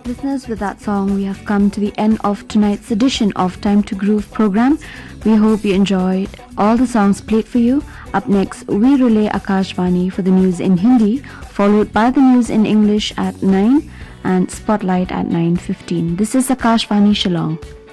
Listeners, with that song, we have come to the end of tonight's edition of Time to Groove program. We hope you enjoyed all the songs played for you. Up next, we relay Akashvani for the news in Hindi, followed by the news in English at 9 and Spotlight at 9:15. This is Akashvani Shillong.